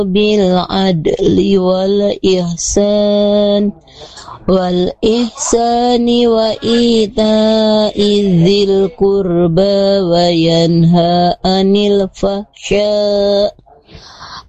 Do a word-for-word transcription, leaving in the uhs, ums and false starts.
بالعدل والإحسان والإحسان وإيتاء ذي القربى وينهى عن الفحشاء